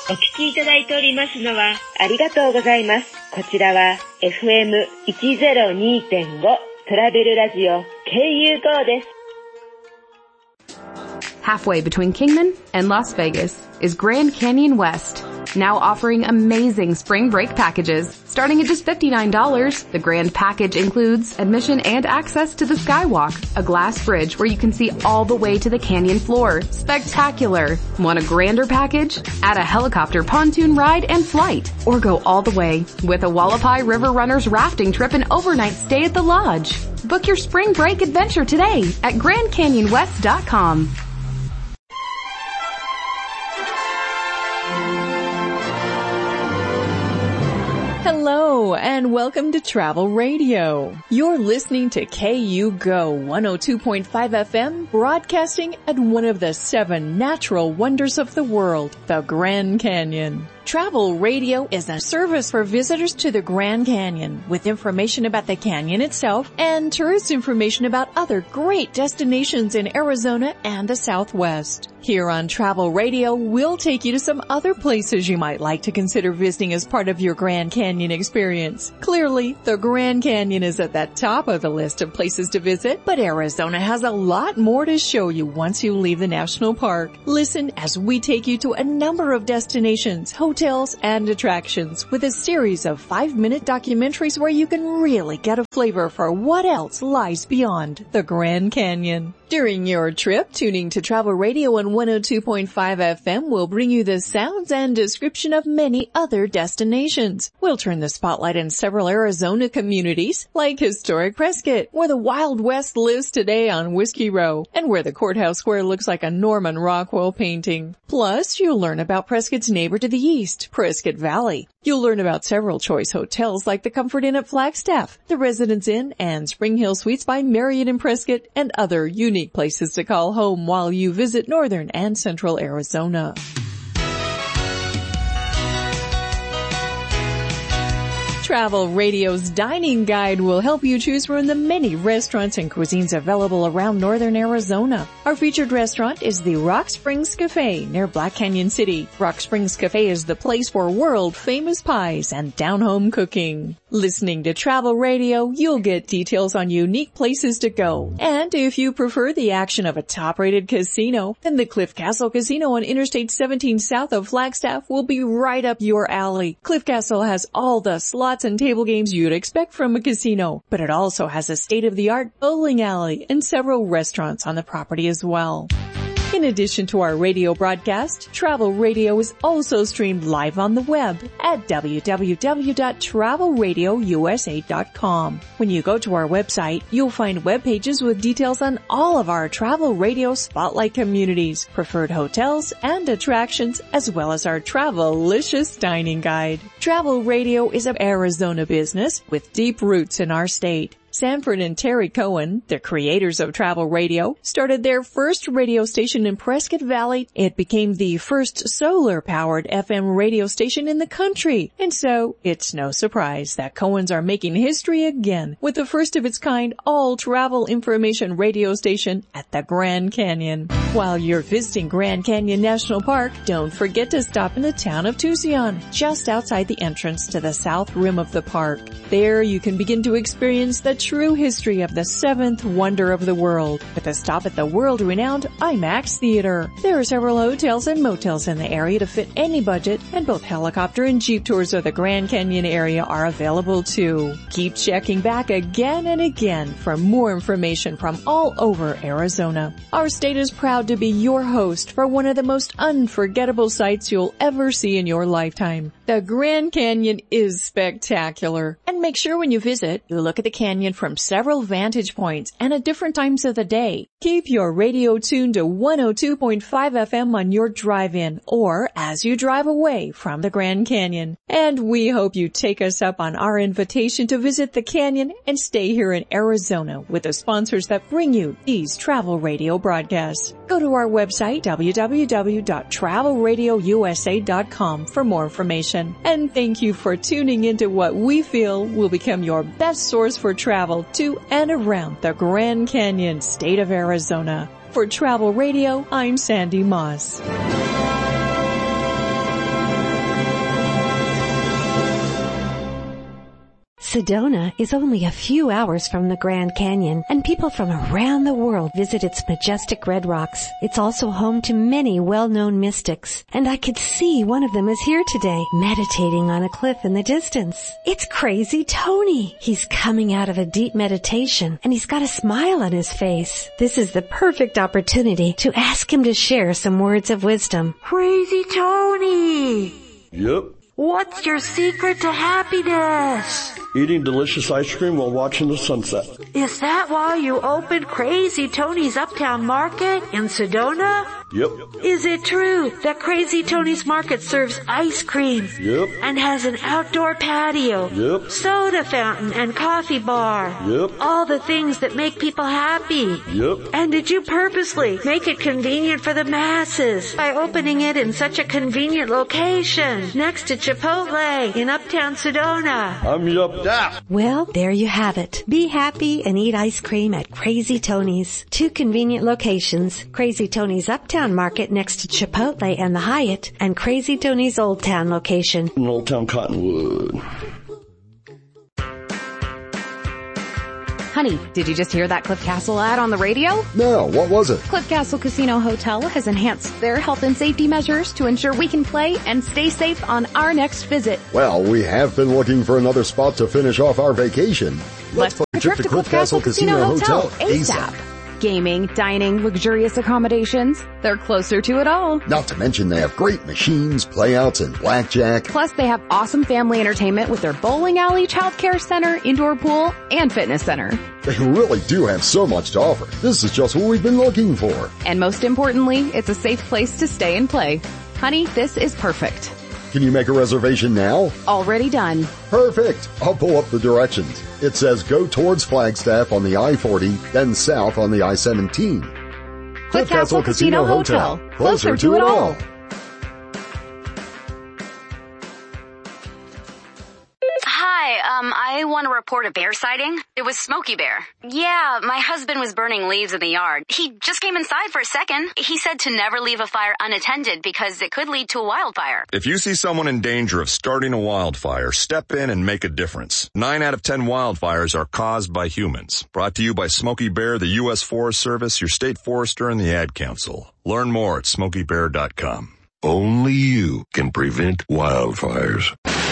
お聞きいただいておりますのはありがとうございます。こちらは FM102.5 トラベルラジオ KU-GO です。 Halfway between Kingman and Las Vegas is Grand Canyon West, now offering amazing spring break packages. Starting at just $59, the Grand Package includes admission and access to the Skywalk, a glass bridge where you can see all the way to the canyon floor. Spectacular! Want a grander package? Add a helicopter pontoon ride and flight, or go all the way with a Wallapai River Runners rafting trip and overnight stay at the lodge. Book your spring break adventure today at GrandCanyonWest.com. Hello and welcome to Travel Radio. You're listening to KU-GO 102.5 FM, broadcasting at one of the 7 natural wonders of the world, the Grand Canyon. Travel Radio is a service for visitors to the Grand Canyon with information about the canyon itself and tourist information about other great destinations in Arizona and the Southwest. Here on Travel Radio, we'll take you to some other places you might like to consider visiting as part of your Grand Canyon experience. Clearly, the Grand Canyon is at the top of the list of places to visit, but Arizona has a lot more to show you once you leave the national park. Listen as we take you to a number of destinations, hotels, and attractions with a series of 5-minute documentaries where you can really get a flavor for what else lies beyond the Grand Canyon. During your trip, tuning to Travel Radio on 102.5 FM will bring you the sounds and description of many other destinations. We'll turn the spotlight in several Arizona communities, like historic Prescott, where the Wild West lives today on Whiskey Row, and where the courthouse square looks like a Norman Rockwell painting. Plus, you'll learn about Prescott's neighbor to the east, Prescott Valley. You'll learn about several choice hotels like the Comfort Inn at Flagstaff, the Residence Inn, and Spring Hill Suites by Marriott in Prescott, and other unique places to call home while you visit northern and central Arizona. Travel Radio's dining guide will help you choose from the many restaurants and cuisines available around northern Arizona. Our featured restaurant is the Rock Springs Cafe near Black Canyon City. Rock Springs Cafe is the place for world-famous pies and down-home cooking. Listening to Travel Radio, you'll get details on unique places to go. And if you prefer the action of a top-rated casino, then the Cliff Castle Casino on Interstate 17 south of Flagstaff will be right up your alley. Cliff Castle has all the slots and table games you'd expect from a casino, but it also has a state-of-the-art bowling alley and several restaurants on the property as well. In addition to our radio broadcast, Travel Radio is also streamed live on the web at www.travelradiousa.com. When you go to our website, you'll find web pages with details on all of our Travel Radio Spotlight communities, preferred hotels, and attractions, as well as our Travelicious dining guide. Travel Radio is an Arizona business with deep roots in our state. Sanford and Terry Cohen, the creators of Travel Radio, started their first radio station in Prescott Valley. It became the first solar-powered FM radio station in the country. And so, it's no surprise that Cohens are making history again with the first of its kind all-travel information radio station at the Grand Canyon. While you're visiting Grand Canyon National Park, don't forget to stop in the town of Tucson, just outside the entrance to the south rim of the park. There, you can begin to experience the true history of the 7th wonder of the world with a stop at the world-renowned IMAX Theater. There are several hotels and motels in the area to fit any budget, and both helicopter and jeep tours of the Grand Canyon area are available too. Keep checking back again and again for more information from all over Arizona. Our state is proud to be your host for one of the most unforgettable sights you'll ever see in your lifetime. The Grand Canyon is spectacular. And make sure when you visit, you look at the canyon from several vantage points and at different times of the day. Keep your radio tuned to 102.5 FM on your drive-in or as you drive away from the Grand Canyon. And we hope you take us up on our invitation to visit the canyon and stay here in Arizona with the sponsors that bring you these Travel Radio broadcasts. Go to our website, www.travelradiousa.com for more information. And thank you for tuning into what we feel will become your best source for travel to and around the Grand Canyon, state of Arizona. For Travel Radio, I'm Sandy Moss. Sedona is only a few hours from the Grand Canyon, and people from around the world visit its majestic red rocks. It's also home to many well-known mystics, and I could see one of them is here today, meditating on a cliff in the distance. It's Crazy Tony. He's coming out of a deep meditation, and he's got a smile on his face. This is the perfect opportunity to ask him to share some words of wisdom. Crazy Tony! Yep. What's your secret to happiness? Eating delicious ice cream while watching the sunset. Is that why you opened Crazy Tony's Uptown Market in Sedona? Yep. Is it true that Crazy Tony's Market serves ice cream? Yep. And has an outdoor patio? Yep. Soda fountain and coffee bar? Yep. All the things that make people happy? Yep. And did you purposely make it convenient for the masses by opening it in such a convenient location next to Chipotle in Uptown Sedona? I'm yupped out. Well, there you have it. Be happy and eat ice cream at Crazy Tony's. 2 convenient locations, Crazy Tony's Uptown Market next to Chipotle and the Hyatt, and Crazy Tony's Old Town location in Old Town Cottonwood. Honey, did you just hear that Cliff Castle ad on the radio? No, what was it? Cliff Castle Casino Hotel has enhanced their health and safety measures to ensure we can play and stay safe on our next visit. Well, we have been looking for another spot to finish off our vacation. Let's book a trip to Cliff Castle Casino Hotel ASAP. Gaming, dining, luxurious accommodations. They're closer to it all. Not to mention they have great machines, playouts, and blackjack. Plus they have awesome family entertainment with their bowling alley, childcare center, indoor pool, and fitness center. They really do have so much to offer. This is just what we've been looking for. And most importantly, it's a safe place to stay and play. Honey, this is perfect. Can you make a reservation now? Already done. Perfect. I'll pull up the directions. It says go towards Flagstaff on the I-40, then south on the I-17. Cliff Castle Casino Hotel. Closer to it all. I want to report a bear sighting. It was Smokey Bear. Yeah, my husband was burning leaves in the yard. He just came inside for a second. He said to never leave a fire unattended because it could lead to a wildfire. If you see someone in danger of starting a wildfire, step in and make a difference. 9 out of 10 wildfires are caused by humans. Brought to you by Smokey Bear, the U.S. Forest Service, your state forester, and the Ad Council. Learn more at SmokeyBear.com. Only you can prevent wildfires.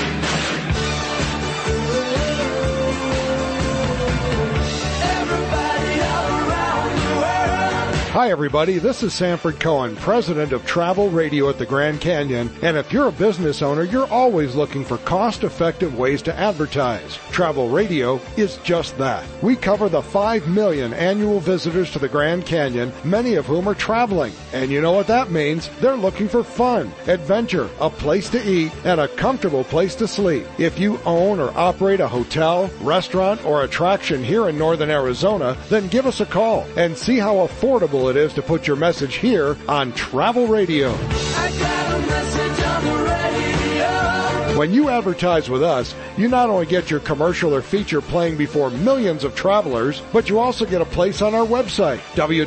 Hi everybody, this is Sanford Cohen, president of Travel Radio at the Grand Canyon, and if you're a business owner, you're always looking for cost-effective ways to advertise. Travel Radio is just that. We cover the 5 million annual visitors to the Grand Canyon, many of whom are traveling. And you know what that means? They're looking for fun, adventure, a place to eat, and a comfortable place to sleep. If you own or operate a hotel, restaurant, or attraction here in northern Arizona, then give us a call and see how affordable it is to put your message here on Travel Radio. I got a message on the radio. When you advertise with us, you not only get your commercial or feature playing before millions of travelers, but you also get a place on our website,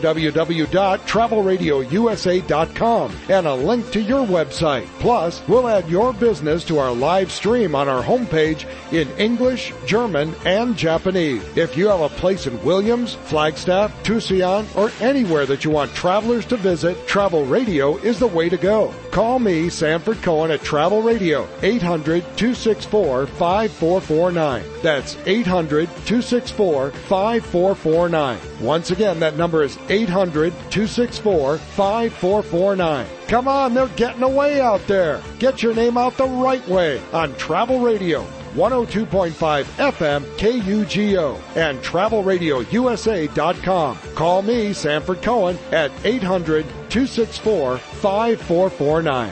www.travelradiousa.com, and a link to your website. Plus, we'll add your business to our live stream on our homepage in English, German, and Japanese. If you have a place in Williams, Flagstaff, Tucson, or anywhere that you want travelers to visit, Travel Radio is the way to go. Call me, Sanford Cohen, at Travel Radio, 800-264-5449. That's 800-264-5449. Once again, that number is 800-264-5449. Come on, they're getting away out there. Get your name out the right way on Travel Radio. 102.5 FM KUGO and TravelRadioUSA.com. Call me, Sanford Cohen, at 800-264-5449.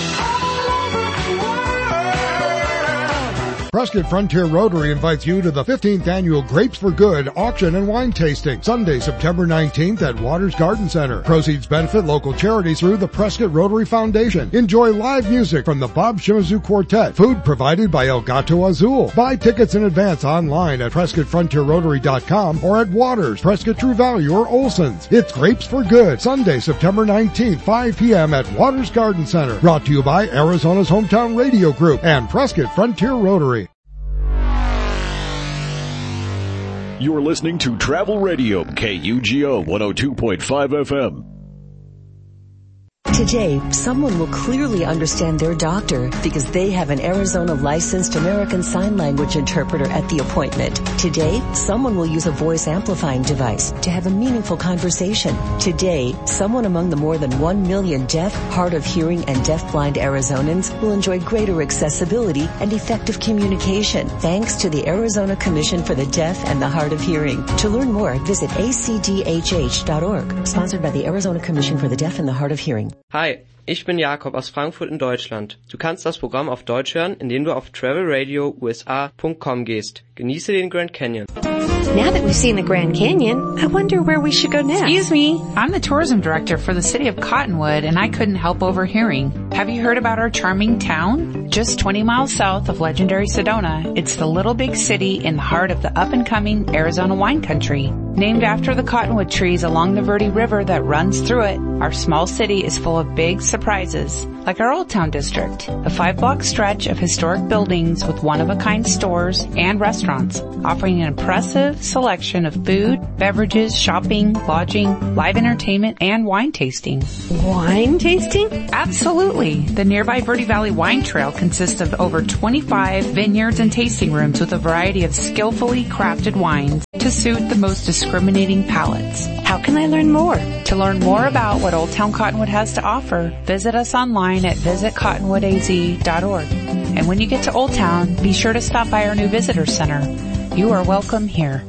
Prescott Frontier Rotary invites you to the 15th annual Grapes for Good auction and wine tasting, Sunday, September 19th at Waters Garden Center. Proceeds benefit local charities through the Prescott Rotary Foundation. Enjoy live music from the Bob Shimizu Quartet. Food provided by El Gato Azul. Buy tickets in advance online at PrescottFrontierRotary.com or at Waters, Prescott True Value, or Olson's. It's Grapes for Good, Sunday, September 19th, 5 p.m. at Waters Garden Center. Brought to you by Arizona's Hometown Radio Group and Prescott Frontier Rotary. You're listening to Travel Radio, KUGO 102.5 FM. Today, someone will clearly understand their doctor because they have an Arizona licensed American Sign Language interpreter at the appointment. Today, someone will use a voice amplifying device to have a meaningful conversation. Today, someone among the more than 1 million deaf, hard of hearing, and deafblind Arizonans will enjoy greater accessibility and effective communication thanks to the Arizona Commission for the Deaf and the Hard of Hearing. To learn more, visit acdhh.org, sponsored by the Arizona Commission for the Deaf and the Hard of Hearing. Hi, ich bin Jakob aus Frankfurt in Deutschland. Du kannst das Programm auf Deutsch hören, indem du auf travelradiousa.com gehst. Genieße den Grand Canyon. Now that we've seen the Grand Canyon, I wonder where we should go next. Excuse me, I'm the tourism director for the city of Cottonwood, and I couldn't help overhearing. Have you heard about our charming town? Just 20 miles south of legendary Sedona, it's the little big city in the heart of the up-and-coming Arizona wine country. Named after the cottonwood trees along the Verde River that runs through it, our small city is full of big surprises, like our Old Town District, a 5-block stretch of historic buildings with one-of-a-kind stores and restaurants, offering an impressive selection of food, beverages, shopping, lodging, live entertainment, and wine tasting. Wine tasting? Absolutely. The nearby Verde Valley Wine Trail consists of over 25 vineyards and tasting rooms with a variety of skillfully crafted wines to suit the most discriminating palates. How can I learn more? To learn more about what Old Town Cottonwood has to offer, visit us online at visitcottonwoodaz.org. And when you get to Old Town, be sure to stop by our new visitor center. You are welcome here.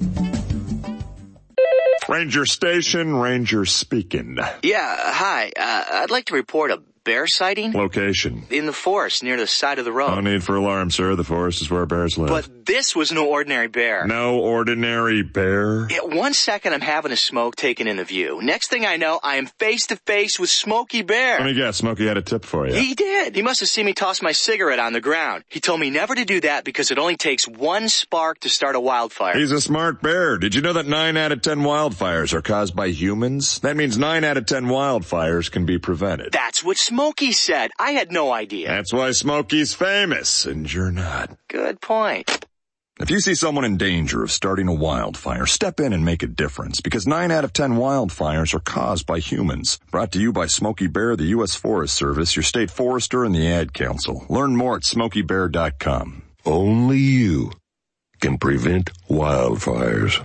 Ranger Station, Ranger speaking. Yeah, hi. I'd like to report a bear sighting. Location? In the forest near the side of the road. No need for alarm, sir. The forest is where bears live. But this was no ordinary bear. No ordinary bear? Yeah, 1 second I'm having a smoke taken into view. Next thing I know, I am face to face with Smokey Bear. Let me guess, Smokey had a tip for you. He did. He must have seen me toss my cigarette on the ground. He told me never to do that because it only takes one spark to start a wildfire. He's a smart bear. Did you know that 9 out of 10 wildfires are caused by humans? That means 9 out of 10 wildfires can be prevented. That's what Smokey said. I had no idea. That's why Smokey's famous, and you're not. Good point. If you see someone in danger of starting a wildfire, step in and make a difference, because 9 out of 10 wildfires are caused by humans. Brought to you by Smokey Bear, the U.S. Forest Service, your state forester, and the Ad Council. Learn more at smokeybear.com. Only you can prevent wildfires.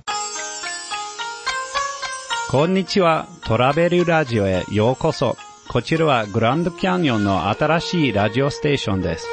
こんにちは。トラベルラジオへようこそ。こちらはグランドキャニオンの新しいラジオステーションです。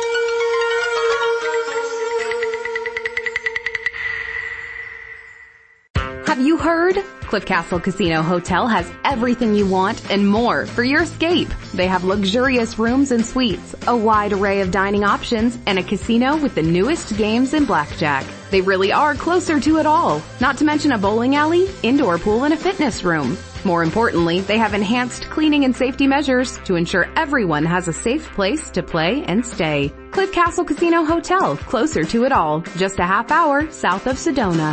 Have you heard? Cliff Castle Casino Hotel has everything you want and more for your escape. They have luxurious rooms and suites, a wide array of dining options, and a casino with the newest games in blackjack. They really are closer to it all. Not to mention a bowling alley, indoor pool, and a fitness room. More importantly, they have enhanced cleaning and safety measures to ensure everyone has a safe place to play and stay. Cliff Castle Casino Hotel, closer to it all, just a half hour south of Sedona.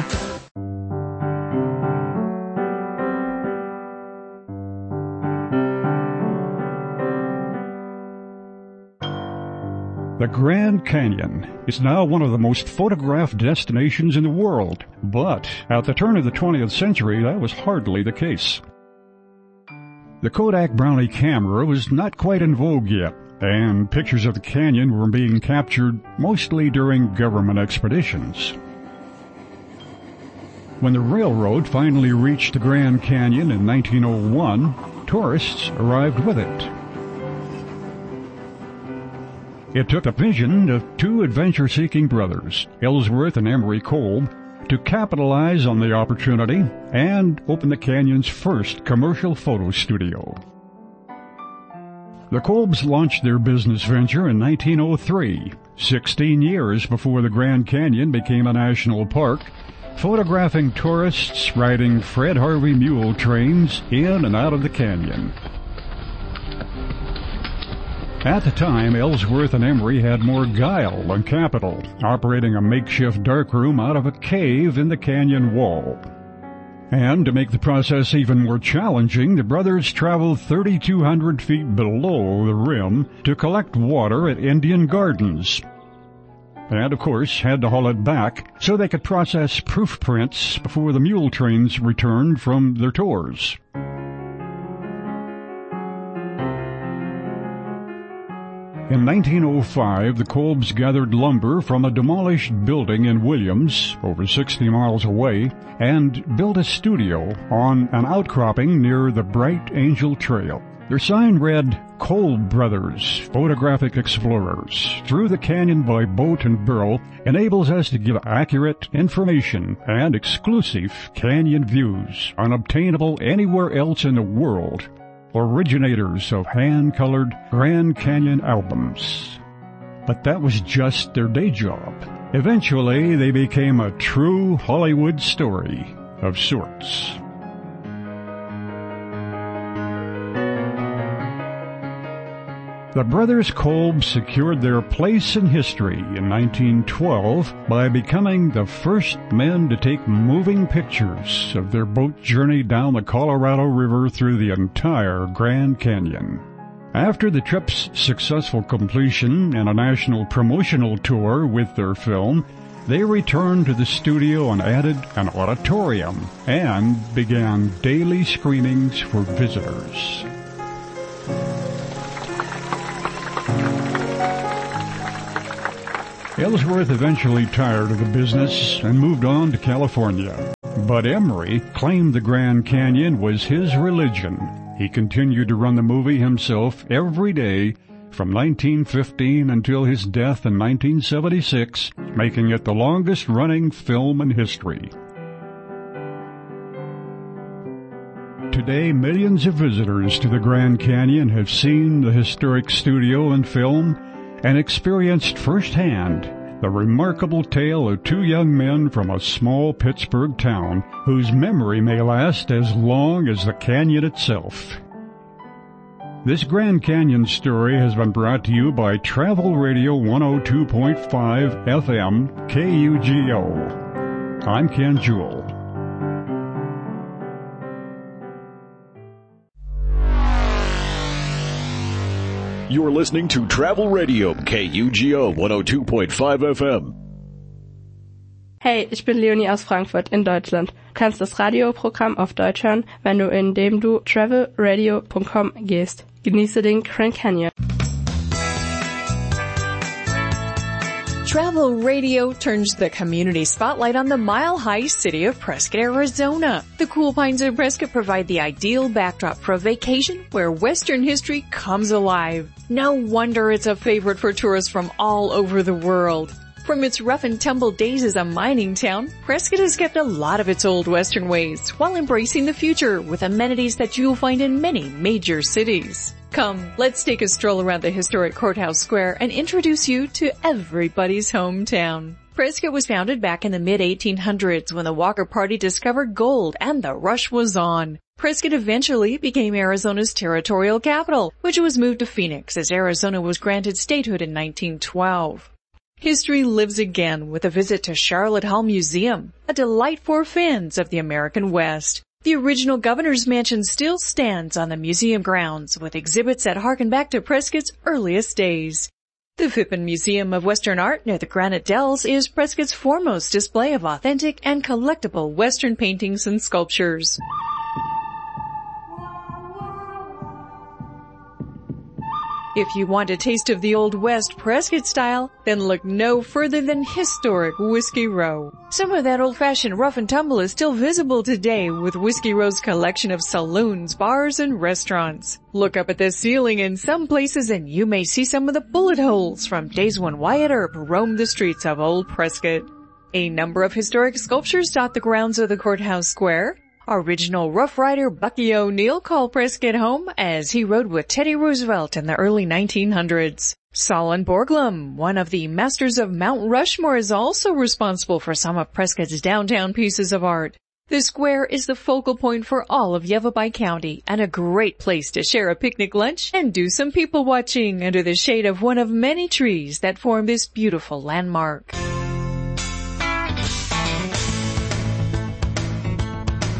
The Grand Canyon is now one of the most photographed destinations in the world, but at the turn of the 20th century, that was hardly the case. The Kodak Brownie camera was not quite in vogue yet, and pictures of the canyon were being captured mostly during government expeditions. When the railroad finally reached the Grand Canyon in 1901, tourists arrived with it. It took the vision of two adventure-seeking brothers, Ellsworth and Emery Kolb, to capitalize on the opportunity and open the canyon's first commercial photo studio. The Kolbs launched their business venture in 1903, 16 years before the Grand Canyon became a national park, photographing tourists riding Fred Harvey mule trains in and out of the canyon. At the time, Ellsworth and Emery had more guile than capital, operating a makeshift darkroom out of a cave in the canyon wall. And to make the process even more challenging, the brothers traveled 3,200 feet below the rim to collect water at Indian Gardens. and of course had to haul it back so they could process proof prints before the mule trains returned from their tours. In 1905, the Kolbs gathered lumber from a demolished building in Williams, over 60 miles away, and built a studio on an outcropping near the Bright Angel Trail. Their sign read, Kolb Brothers, Photographic Explorers. Through the canyon by boat and burro enables us to give accurate information and exclusive canyon views unobtainable anywhere else in the world. Originators of hand-colored Grand Canyon albums. But that was just their day job. Eventually, they became a true Hollywood story of sorts. The brothers Kolb secured their place in history in 1912 by becoming the first men to take moving pictures of their boat journey down the Colorado River through the entire Grand Canyon. After the trip's successful completion and a national promotional tour with their film, they returned to the studio and added an auditorium and began daily screenings for visitors. Ellsworth eventually tired of the business and moved on to California. But Emery claimed the Grand Canyon was his religion. He continued to run the movie himself every day from 1915 until his death in 1976, making it the longest-running film in history. Today, millions of visitors to the Grand Canyon have seen the historic studio and film and experienced firsthand the remarkable tale of two young men from a small Pittsburgh town whose memory may last as long as the canyon itself. This Grand Canyon story has been brought to you by Travel Radio 102.5 FM KUGO. I'm Ken Jewell. You're listening to Travel Radio, KUGO 102.5 FM. Hey, ich bin Leonie aus Frankfurt in Deutschland. Du kannst das Radioprogramm auf Deutsch hören, indem du travelradio.com gehst. Genieße den Grand Canyon. Travel Radio turns the community spotlight on the mile-high city of Prescott, Arizona. The cool pines of Prescott provide the ideal backdrop for a vacation where Western history comes alive. No wonder it's a favorite for tourists from all over the world. From its rough and tumble days as a mining town, Prescott has kept a lot of its old Western ways while embracing the future with amenities that you'll find in many major cities. Come, let's take a stroll around the historic Courthouse Square and introduce you to everybody's hometown. Prescott was founded back in the mid-1800s when the Walker Party discovered gold and the rush was on. Prescott eventually became Arizona's territorial capital, which was moved to Phoenix as Arizona was granted statehood in 1912. History lives again with a visit to Charlotte Hall Museum, a delight for fans of the American West. The original governor's mansion still stands on the museum grounds with exhibits that harken back to Prescott's earliest days. The Phippen Museum of Western Art near the Granite Dells is Prescott's foremost display of authentic and collectible Western paintings and sculptures. If you want a taste of the Old West Prescott style, then look no further than historic Whiskey Row. Some of that old-fashioned rough and tumble is still visible today with Whiskey Row's collection of saloons, bars, and restaurants. Look up at the ceiling in some places and you may see some of the bullet holes from days when Wyatt Earp roamed the streets of Old Prescott. A number of historic sculptures dot the grounds of the Courthouse Square. Original Rough Rider Bucky O'Neill called Prescott home as he rode with Teddy Roosevelt in the early 1900s. Solon Borglum, one of the masters of Mount Rushmore, is also responsible for some of Prescott's downtown pieces of art. The square is the focal point for all of Yavapai County and a great place to share a picnic lunch and do some people watching under the shade of one of many trees that form this beautiful landmark.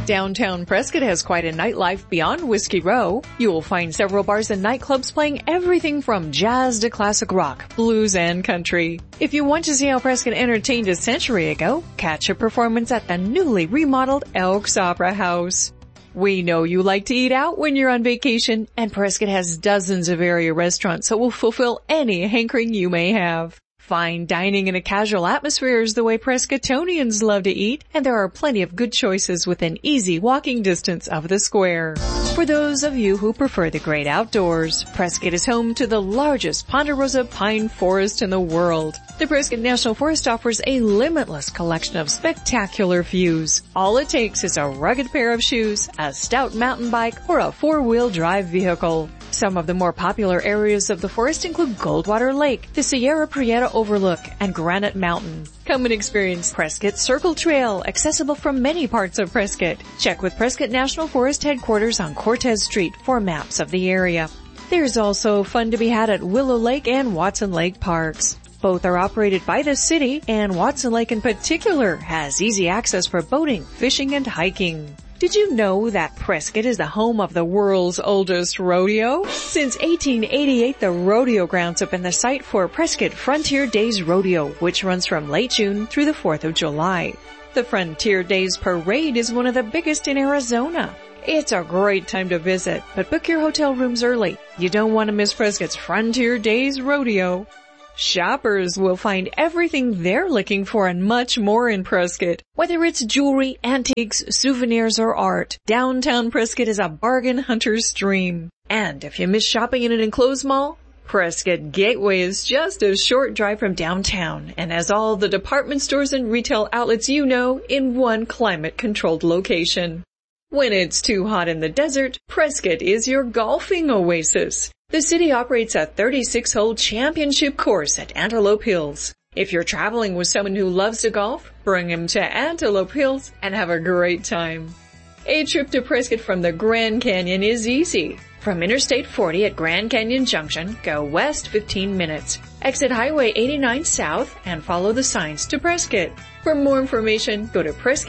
Downtown Prescott has quite a nightlife beyond Whiskey Row. You will find several bars and nightclubs playing everything from jazz to classic rock, blues, and country. If you want to see how Prescott entertained a century ago, catch a performance at the newly remodeled Elks Opera House. We know you like to eat out when you're on vacation, and Prescott has dozens of area restaurants that will fulfill any hankering you may have. Fine dining in a casual atmosphere is the way Prescottonians love to eat, and there are plenty of good choices within easy walking distance of the square. For those of you who prefer the great outdoors, Prescott is home to the largest ponderosa pine forest in the world. The Prescott National Forest offers a limitless collection of spectacular views. All it takes is a rugged pair of shoes, a stout mountain bike, or a four-wheel drive vehicle. Some of the more popular areas of the forest include Goldwater Lake, the Sierra Prieta Overlook, and Granite Mountain. Come and experience Prescott Circle Trail, accessible from many parts of Prescott. Check with Prescott National Forest headquarters on Cortez Street for maps of the area. There's also fun to be had at Willow Lake and Watson Lake Parks. Both are operated by the city, and Watson Lake in particular has easy access for boating, fishing, and hiking. Did you know that Prescott is the home of the world's oldest rodeo? Since 1888, the rodeo grounds have been the site for Prescott Frontier Days Rodeo, which runs from late June through the 4th of July. The Frontier Days Parade is one of the biggest in Arizona. It's a great time to visit, but book your hotel rooms early. You don't want to miss Prescott's Frontier Days Rodeo. Shoppers will find everything they're looking for and much more in Prescott. Whether it's jewelry, antiques, souvenirs, or art, downtown Prescott is a bargain hunter's dream. And if you miss shopping in an enclosed mall, Prescott Gateway is just a short drive from downtown and has all the department stores and retail outlets you know in one climate-controlled location. When it's too hot in the desert, Prescott is your golfing oasis. The city operates a 36-hole championship course at Antelope Hills. If you're traveling with someone who loves to golf, bring him to Antelope Hills and have a great time. A trip to Prescott from the Grand Canyon is easy. From Interstate 40 at Grand Canyon Junction, go west 15 minutes. Exit Highway 89 south and follow the signs to Prescott. For more information, go to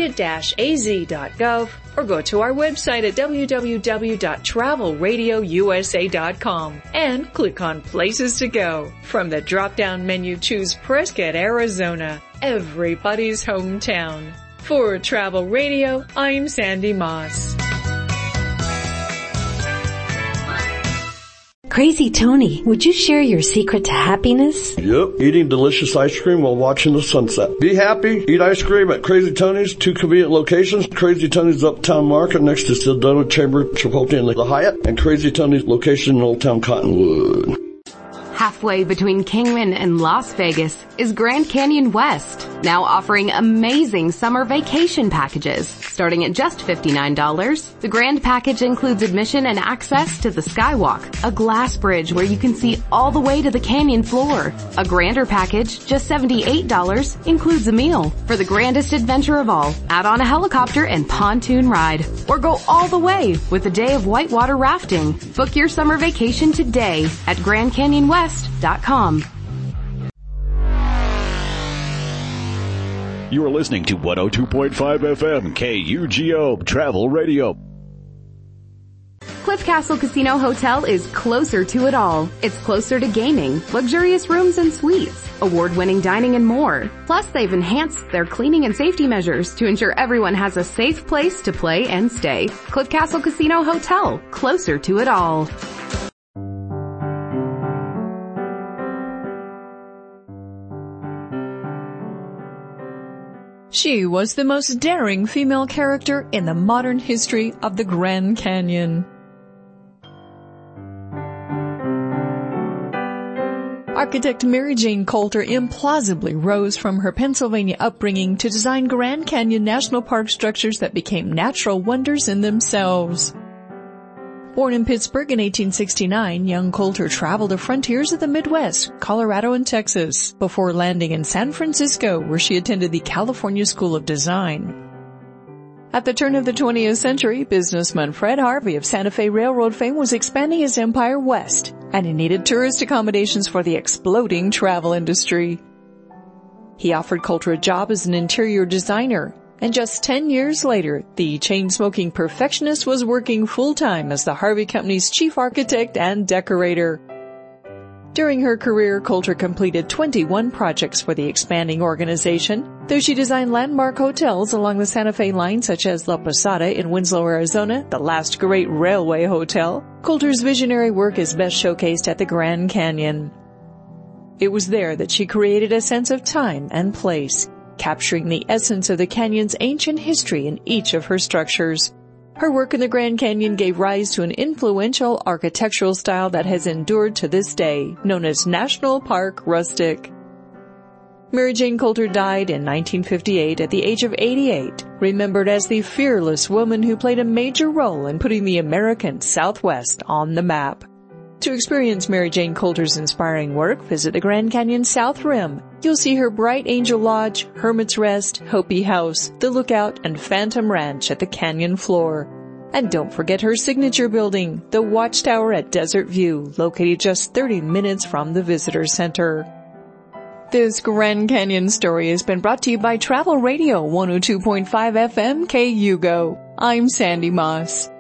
prescott-az.gov or go to our website at www.travelradiousa.com and click on Places to Go. From the drop-down menu, choose Prescott, Arizona, everybody's hometown. For Travel Radio, I'm Sandy Moss. Crazy Tony, would you share your secret to happiness? Yep, eating delicious ice cream while watching the sunset. Be happy, eat ice cream at Crazy Tony's, 2 convenient locations. Crazy Tony's Uptown Market next to Sedona Chamber, Chipotle, and the Hyatt, and Crazy Tony's location in Old Town Cottonwood. Halfway between Kingman and Las Vegas is Grand Canyon West, now offering amazing summer vacation packages. Starting at just $59, the Grand Package includes admission and access to the Skywalk, a glass bridge where you can see all the way to the canyon floor. A Grander Package, just $78, includes a meal. For the grandest adventure of all, add on a helicopter and pontoon ride, or go all the way with a day of whitewater rafting. Book your summer vacation today at GrandCanyonWest.com. You are listening to 102.5 FM KUGO Travel Radio. Cliff Castle Casino Hotel is closer to it all. It's closer to gaming, luxurious rooms and suites, award-winning dining and more. Plus, they've enhanced their cleaning and safety measures to ensure everyone has a safe place to play and stay. Cliff Castle Casino Hotel, closer to it all. She was the most daring female character in the modern history of the Grand Canyon. Architect Mary Jane Coulter implausibly rose from her Pennsylvania upbringing to design Grand Canyon National Park structures that became natural wonders in themselves. Born in Pittsburgh in 1869, young Coulter traveled the frontiers of the Midwest, Colorado and Texas, before landing in San Francisco, where she attended the California School of Design. At the turn of the 20th century, businessman Fred Harvey of Santa Fe Railroad fame was expanding his empire west, and he needed tourist accommodations for the exploding travel industry. He offered Coulter a job as an interior designer, And just 10 years later, the chain-smoking perfectionist was working full-time as the Harvey Company's chief architect and decorator. During her career, Coulter completed 21 projects for the expanding organization, though she designed landmark hotels along the Santa Fe line such as La Posada in Winslow, Arizona, the last great railway hotel. Coulter's visionary work is best showcased at the Grand Canyon. It was there that she created a sense of time and place, capturing the essence of the canyon's ancient history in each of her structures. Her work in the Grand Canyon gave rise to an influential architectural style that has endured to this day, known as National Park Rustic. Mary Jane Coulter died in 1958 at the age of 88, remembered as the fearless woman who played a major role in putting the American Southwest on the map. To experience Mary Jane Coulter's inspiring work, visit the Grand Canyon South Rim. You'll see her Bright Angel Lodge, Hermit's Rest, Hopi House, The Lookout, and Phantom Ranch at the canyon floor. And don't forget her signature building, the Watchtower at Desert View, located just 30 minutes from the Visitor Center. This Grand Canyon story has been brought to you by Travel Radio 102.5 FM KUGO. I'm Sandy Moss.